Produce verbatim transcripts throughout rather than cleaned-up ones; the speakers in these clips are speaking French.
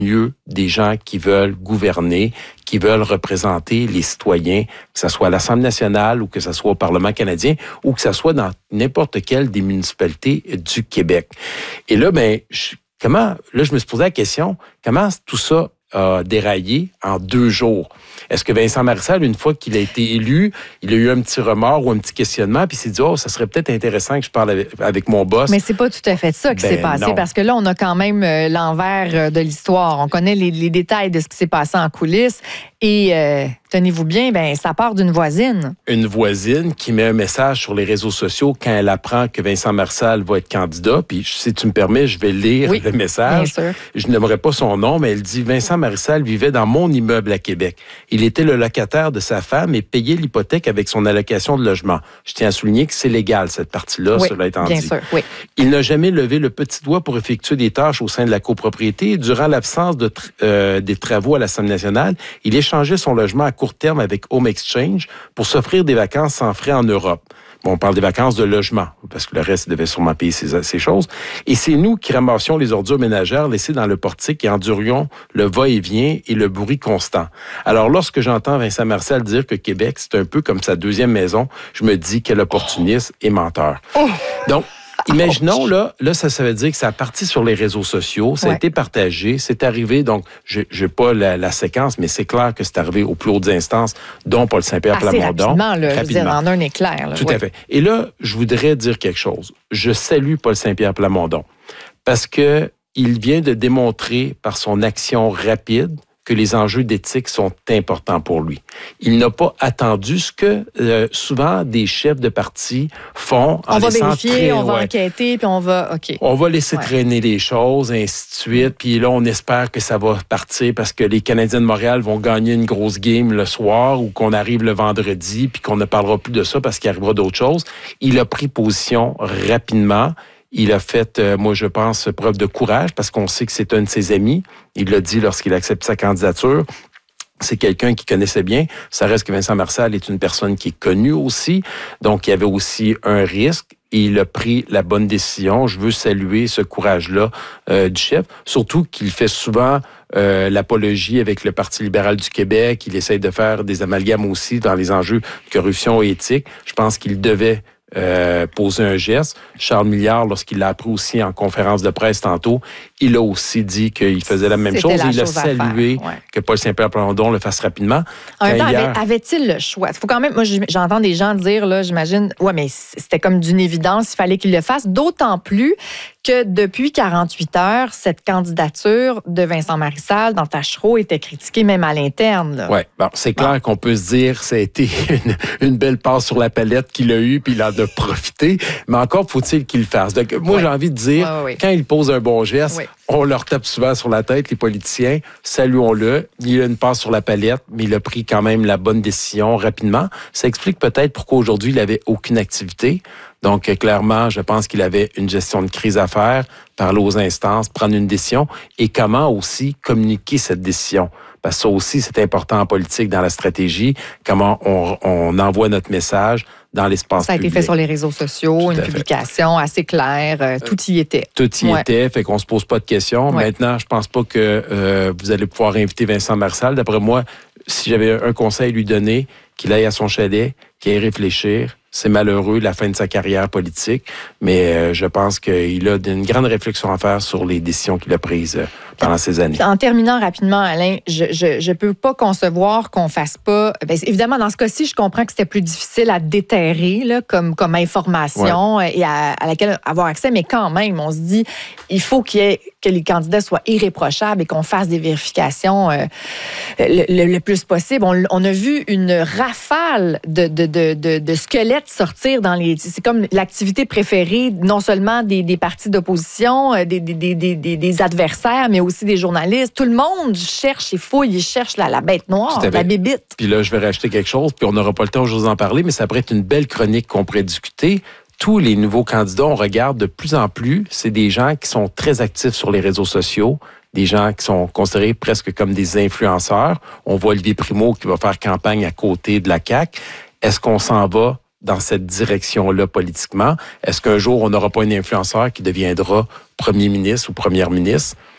mieux des gens qui veulent gouverner, qui veulent représenter les citoyens, que ce soit à l'Assemblée nationale ou que ce soit au Parlement canadien ou que ce soit dans n'importe quelle des municipalités du Québec. Et là, ben, je, comment, là, je me suis posé la question, comment tout ça a déraillé en deux jours? Est-ce que Vincent Marissal, une fois qu'il a été élu, il a eu un petit remords ou un petit questionnement, puis il s'est dit, oh, ça serait peut-être intéressant que je parle avec, avec mon boss. Mais c'est pas tout à fait ça qui ben s'est passé, non. Parce que là, on a quand même euh, l'envers de l'histoire. On connaît les, les détails de ce qui s'est passé en coulisses. Et euh, tenez-vous bien, ben ça part d'une voisine. Une voisine qui met un message sur les réseaux sociaux quand elle apprend que Vincent Marissal va être candidat. Puis, si tu me permets, je vais lire oui, le message. Bien sûr. Je n'aimerais pas son nom, mais elle dit « Vincent Marissal vivait dans mon immeuble à Québec. Il était le locataire de sa femme et payait l'hypothèque avec son allocation de logement. Je tiens à souligner que c'est légal, cette partie-là, oui, cela étant bien dit. Sûr, oui. Il n'a jamais levé le petit doigt pour effectuer des tâches au sein de la copropriété. Durant l'absence de tra- euh, des travaux à l'Assemblée nationale, il échangeait son logement à court terme avec Home Exchange pour s'offrir des vacances sans frais en Europe. Bon, on parle des vacances de logement, parce que le reste devait sûrement payer ces, ces choses. Et c'est nous qui ramassions les ordures ménagères laissées dans le portique et endurions le va-et-vient et le bruit constant. Alors, lorsque j'entends Vincent Marissal dire que Québec, c'est un peu comme sa deuxième maison, je me dis quel opportuniste et menteur. Oh. Donc, imaginons, là, là, ça, ça veut dire que ça a parti sur les réseaux sociaux, ça ouais. a été partagé, c'est arrivé, donc, je n'ai pas la, la séquence, mais c'est clair que c'est arrivé aux plus hautes instances, dont Paul Saint-Pierre Plamondon. Rapidement, là, rapidement. Je veux dire, en un éclair. Là, Tout oui. à fait. Et là, je voudrais dire quelque chose. Je salue Paul Saint-Pierre Plamondon, parce que il vient de démontrer par son action rapide que les enjeux d'éthique sont importants pour lui. Il n'a pas attendu ce que euh, souvent des chefs de parti font. En on va vérifier, très, on va ouais. enquêter, puis on va... OK. On va laisser ouais. traîner les choses, ainsi de suite. Puis là, on espère que ça va partir parce que les Canadiens de Montréal vont gagner une grosse game le soir ou qu'on arrive le vendredi puis qu'on ne parlera plus de ça parce qu'il arrivera d'autres choses. Il a pris position rapidement. Il a fait, euh, moi, je pense, preuve de courage parce qu'on sait que c'est un de ses amis. Il l'a dit lorsqu'il accepte sa candidature. C'est quelqu'un qui connaissait bien. Ça reste que Vincent Marissal est une personne qui est connue aussi. Donc, il y avait aussi un risque. Et il a pris la bonne décision. Je veux saluer ce courage-là euh, du chef. Surtout qu'il fait souvent euh, l'apologie avec le Parti libéral du Québec. Il essaye de faire des amalgames aussi dans les enjeux de corruption et éthique. Je pense qu'il devait Euh, poser un geste. Charles Milliard, lorsqu'il l'a appris aussi en conférence de presse tantôt, il a aussi dit qu'il faisait la même C'était chose. La il chose a salué faire, ouais. que Paul Saint-Pierre Plamondon le fasse rapidement. En même temps, hier... avait, avait-il le choix? Il faut quand même, moi, j'entends des gens dire, là, j'imagine, ouais, mais c'était comme d'une évidence, il fallait qu'il le fasse, d'autant plus que depuis quarante-huit heures, cette candidature de Vincent Marissal dans Taschereau était critiquée même à l'interne. Oui, bon, c'est clair bon. qu'on peut se dire que ça a été une, une belle passe sur la palette qu'il a eue, puis il en a profité, mais encore faut-il qu'il le fasse. Donc, moi, ouais. j'ai envie de dire, ouais, ouais, ouais. quand il pose un bon geste, ouais. on leur tape souvent sur la tête, les politiciens, saluons-le. Il a une passe sur la palette, mais il a pris quand même la bonne décision rapidement. Ça explique peut-être pourquoi aujourd'hui, il n'avait aucune activité. Donc, clairement, je pense qu'il avait une gestion de crise à faire, parler aux instances, prendre une décision et comment aussi communiquer cette décision. Parce que ça aussi, c'est important en politique, dans la stratégie, comment on, on envoie notre message dans l'espace public. Ça a été fait sur les réseaux sociaux, tout une publication fait. assez claire, euh, tout y était. Tout y ouais. était, fait qu'on se pose pas de questions. Ouais. Maintenant, je pense pas que euh, vous allez pouvoir inviter Vincent Marissal. D'après moi, si j'avais un conseil à lui donner, qu'il aille à son chalet, qu'il aille réfléchir. C'est malheureux, la fin de sa carrière politique, mais euh, je pense qu'il a une grande réflexion à faire sur les décisions qu'il a prises euh, pendant ces années. En terminant rapidement, Alain, je je, je peux pas concevoir qu'on fasse pas... Bien, évidemment, dans ce cas-ci, je comprends que c'était plus difficile à déterrer là, comme, comme information ouais. et à, à laquelle avoir accès, mais quand même, on se dit, il faut qu'il y ait, que les candidats soient irréprochables et qu'on fasse des vérifications euh, le, le, le plus possible. On, on a vu une rafale de, de, de, de, de squelettes sortir dans les... C'est comme l'activité préférée non seulement des, des partis d'opposition, des, des, des, des, des adversaires, mais aussi des journalistes. Tout le monde cherche et fouille, il cherche la, la bête noire, la bébite. Puis là, je vais rajouter quelque chose, puis on n'aura pas le temps de vous en parler, mais ça pourrait être une belle chronique qu'on pourrait discuter. Tous les nouveaux candidats, on regarde de plus en plus, c'est des gens qui sont très actifs sur les réseaux sociaux, des gens qui sont considérés presque comme des influenceurs. On voit Olivier Primo qui va faire campagne à côté de la C A Q. Est-ce qu'on s'en va dans cette direction-là politiquement? Est-ce qu'un jour, on n'aura pas un influenceur qui deviendra premier ministre ou première ministre?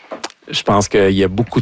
Je pense qu'il y a beaucoup